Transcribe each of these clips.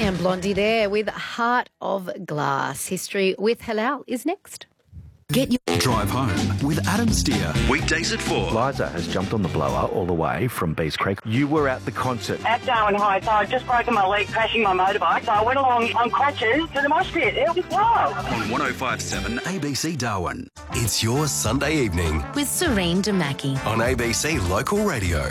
And Blondie there with Heart of Glass. History with Halal is next. Get your drive home with Adam Steer. Weekdays at 4. Liza has jumped on the blower all the way from Bees Creek. You were at the concert. At Darwin High, so I'd just broken my leg crashing my motorbike. So I went along on crutches to the mosh pit. It was wild. On 105.7 ABC Darwin. It's your Sunday evening with Serene Damaki on ABC Local Radio.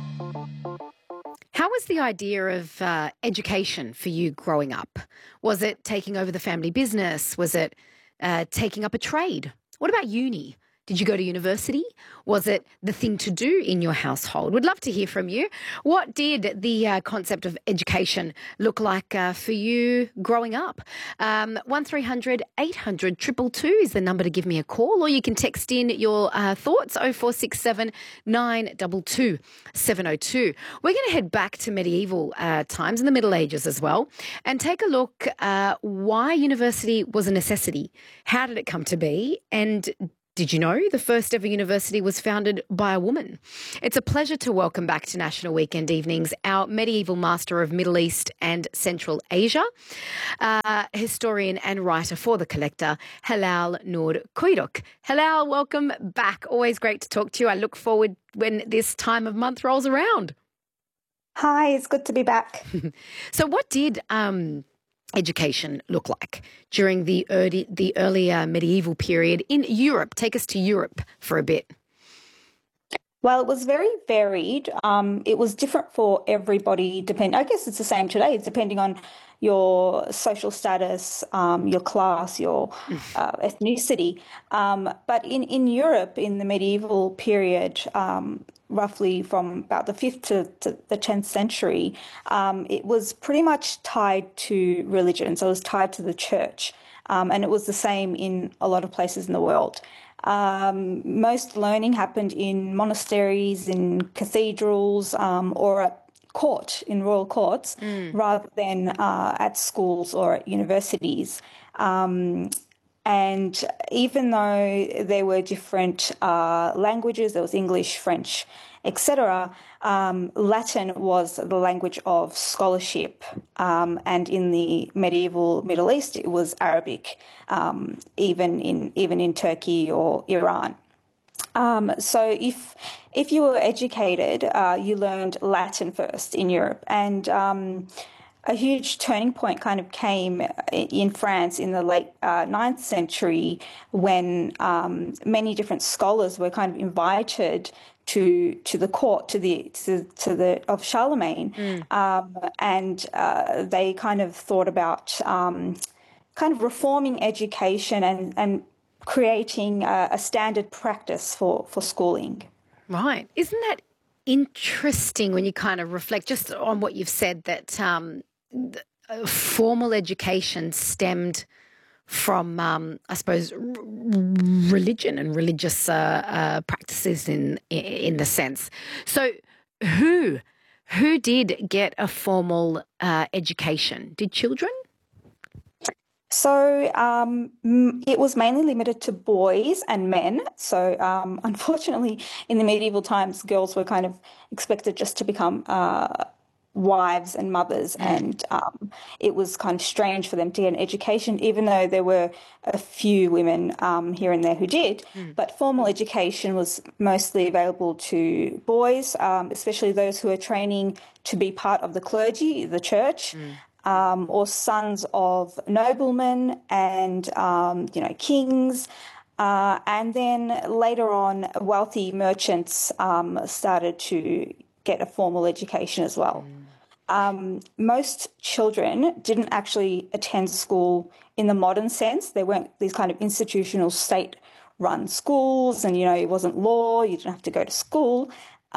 How was the idea of education for you growing up? Was it taking over the family business? Was it taking up a trade? What about uni? Did you go to university? Was it the thing to do in your household? Would love to hear from you. What did the concept of education look like for you growing up? 1300 800 222 is the number to give me a call, or you can text in your thoughts 0467 922 702. We're going to head back to medieval times in the Middle Ages as well and take a look why university was a necessity. How did it come to be? And did you know the first ever university was founded by a woman? It's a pleasure to welcome back to National Weekend Evenings our medieval master of Middle East and Central Asia, historian and writer for The Collector, Halal Noor Kuyruk. Halal, welcome back. Always great to talk to you. I look forward when this time of month rolls around. Hi, it's good to be back. So what did education look like during the earlier medieval period in Europe? Take us to Europe for a bit. Well, it was very varied. It was different for everybody. I guess it's the same today. It's depending on your social status, your class, your ethnicity. But in Europe, in the medieval period, roughly from about the 5th to the 10th century, it was pretty much tied to religion. So it was tied to the church. And it was the same in a lot of places in the world. Most learning happened in monasteries, in cathedrals, or at court, in royal courts, rather than at schools or at universities. And even though there were different languages, there was English, French, etc., Latin was the language of scholarship. And in the medieval Middle East, it was Arabic, even in Turkey or Iran. So if you were educated, you learned Latin first in Europe. And a huge turning point kind of came in France in the late 9th century when many different scholars were kind of invited to the court of Charlemagne, and they kind of thought about kind of reforming education and creating a standard practice for schooling. Right. Isn't that interesting when you kind of reflect just on what you've said, that formal education stemmed from, I suppose, religion and religious practices in the sense. So who did get a formal education? Did children? So it was mainly limited to boys and men. So unfortunately, in the medieval times, girls were kind of expected just to become wives and mothers, and it was kind of strange for them to get an education, even though there were a few women here and there who did. But formal education was mostly available to boys, especially those who are training to be part of the clergy, the church. Or sons of noblemen and, kings. And then later on, wealthy merchants started to get a formal education as well. Most children didn't actually attend school in the modern sense. They weren't these kind of institutional state-run schools, and, it wasn't law. You didn't have to go to school.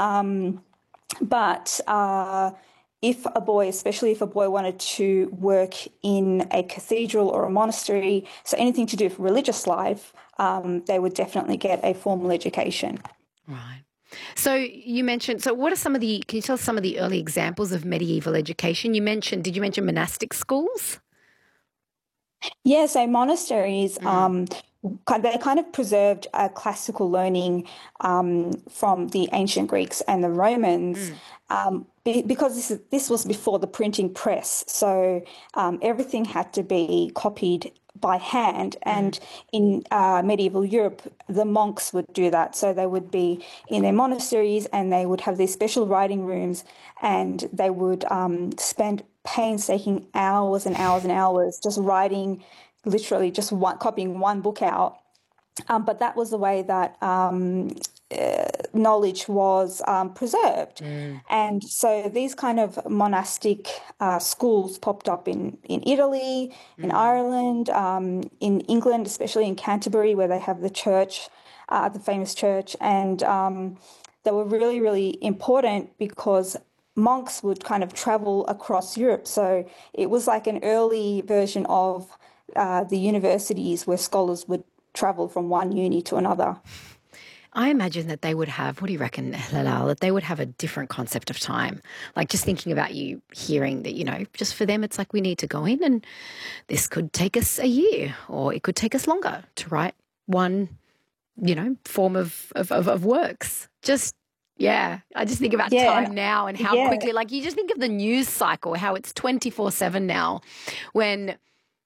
But especially if a boy wanted to work in a cathedral or a monastery, so anything to do with religious life, they would definitely get a formal education. Right. So you mentioned, what are can you tell us some of the early examples of medieval education? Did you mention monastic schools? Yeah, so monasteries they kind of preserved classical learning from the ancient Greeks and the Romans, because this was before the printing press. So everything had to be copied by hand. And in medieval Europe, the monks would do that. So they would be in their monasteries and they would have these special writing rooms, and they would spend painstaking hours and hours and hours just writing, literally just copying one book out. But that was the way that knowledge was preserved. And so these kind of monastic schools popped up in Italy, in Ireland, in England, especially in Canterbury, where they have the church, the famous church. And they were really, really important because monks would kind of travel across Europe. So it was like an early version of the universities where scholars would travel from one uni to another. I imagine that they would have, what do you reckon, Lalal, that they would have a different concept of time. Like just thinking about you hearing that, you know, just for them, it's like we need to go in and this could take us a year or it could take us longer to write one, you know, form of works. Just, yeah, I just think about time now and how quickly, like you just think of the news cycle, how it's 24/7 now when